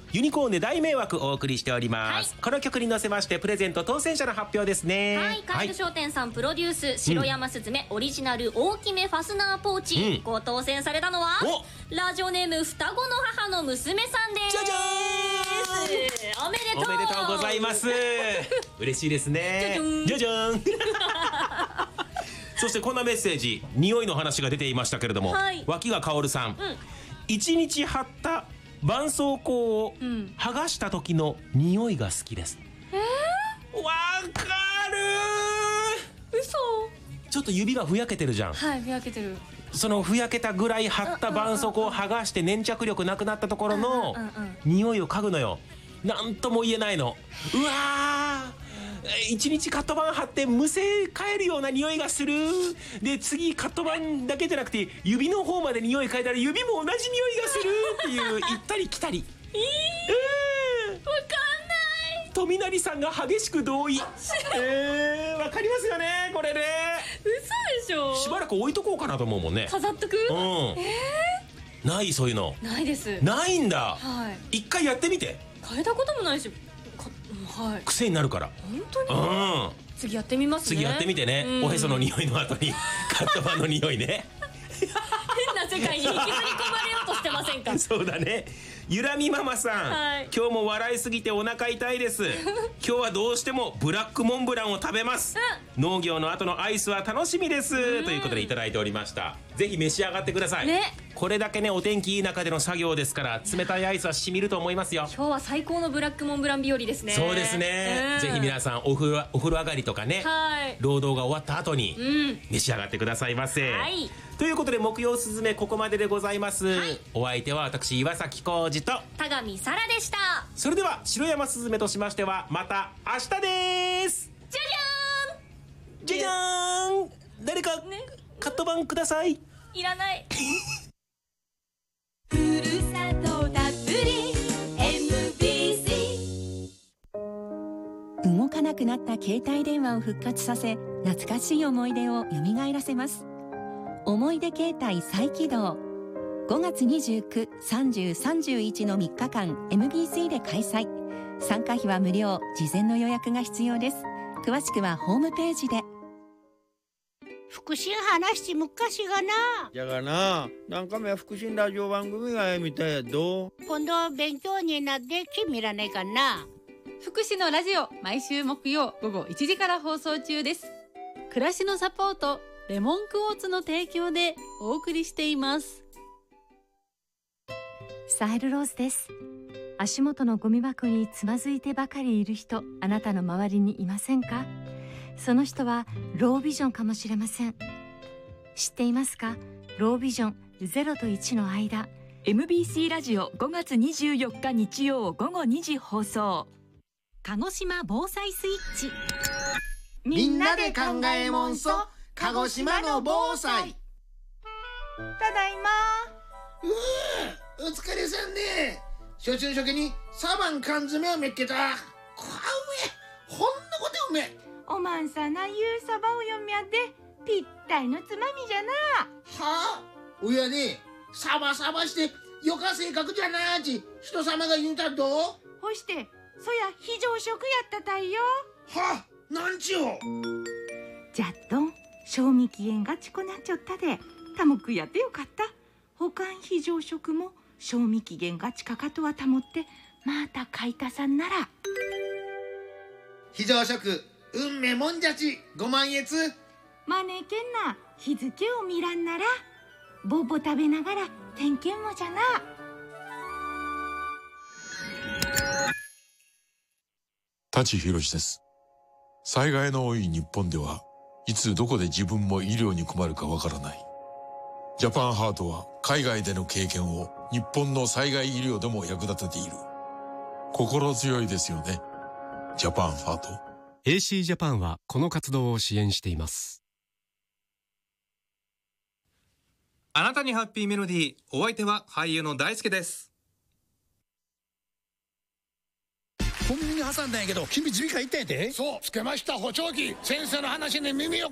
ユニコーンで大迷惑お送りしております、この曲に乗せましてプレゼント当選者の発表ですね。 はい、カエル商店さんプロデュース白山すずめオリジナル大きめファスナーポーチ、ご当選されたのはラジオネーム双子の母の娘さんです。 じゃじゃーん、 おめでとう。 おめでとうございます嬉しいですね。じゃじゃーんそしてこんなメッセージ、匂いの話が出ていましたけれども、脇が香るさん、1日貼った絆創膏を剥がした時の匂いが好きです。わかる。 嘘。 ちょっと指がふやけてるじゃん。 はい、ふやけてる。そのふやけたぐらい貼った絆創膏を剥がして粘着力なくなったところの匂いを嗅ぐのよ。なんとも言えないの。うわー、一日カット板貼ってむせ返るような匂いがする。で次カット板だけじゃなくて指の方まで匂い嗅いだら指も同じ匂いがするっていう行ったり来たり。 わかんない。 富成さんが激しく同意。わかりますよねこれね。 嘘でしょ。 しばらく置いとこうかなと思うもんね。 飾っとく。 ない、そういうのないです。 ないんだ。 はい。 一回やってみて。 変えたこともないし、はい、 癖になるから。 本当に。次やってみますね。 次やってみてね。おへその匂いの後にカット板の匂いね変な世界に引きずり込まれようとしてませんかそうだね。ゆらみママさん、今日も笑いすぎてお腹痛いです今日はどうしてもブラックモンブランを食べます、農業の後のアイスは楽しみです、ということでいただいておりました。ぜひ召し上がってください、これだけねお天気いい中での作業ですから冷たいアイスはしみると思いますよ。 今日は最高のブラックモンブラン日和ですね。 そうですね、ぜひ皆さんお風呂上がりとかね、労働が終わった後に召し上がってくださいませ、ということで木曜すずめここまででございます、お相手は私岩崎浩二と田上沙羅でした。 それでは白山すずめとしましてはまた明日です。 じゃじゃじゃーん。誰かカット板ください。 いらないふるさとたっぷり MBC。 動かなくなった携帯電話を復活させ、懐かしい思い出を蘇らせます。思い出携帯再起動。5月29、30、31の3日間 MBC で開催。参加費は無料、事前の予約が必要です。詳しくはホームページで。 福祉話して昔がな。 じゃがな、何回も福祉ラジオ番組がみたいやど。 今度勉強になってき見らないかな。 福祉のラジオ、毎週木曜午後1時から放送中です。暮らしのサポート、レモンクォーツの提供でお送りしています。 サヘルローズです。足元のゴミ箱につまずいてばかりいる人、あなたの周りにいませんか？その人はロービジョンかもしれません。知っていますか？ロービジョン0と1の間。 MBC ラジオ5月24日日曜午後2時放送。 鹿児島防災スイッチ。 みんなで考えもんそ鹿児島の防災。 ただいま。 お疲れさんね。初中初期にサバン缶詰をめっけた。こわうめ、ほんのことうめ。 おまんさなゆうサバを読みやってぴったりのつまみじゃな。 はあ、おやね、サバサバしてよか性格じゃなーち人様が言うたど。 ほしてそや非常食やったたいよ。 はあ、なんちよ。 じゃっと賞味期限がちこなっちゃったで、たもくやってよかった。保管非常食も賞味期限が近かとは保ってまた買いたさんなら。 非常食運命もんじゃち5万円。 まねけんな日付を見らんならボボ食べながら点検もじゃな。 舘ひろしです。災害の多い日本ではいつどこで自分も医療に困るかわからない。ジャパンハートは海外での経験を日本の災害医療でも役立てている。心強いですよね。ジャパンハート。 AC ジャパンはこの活動を支援しています。 あなたにハッピーメロディー。お相手は俳優の大輔です。 コンビニ挟んだんやけど君耳鼻科行ったんやて。 そう、つけました補聴器。先生の話に耳を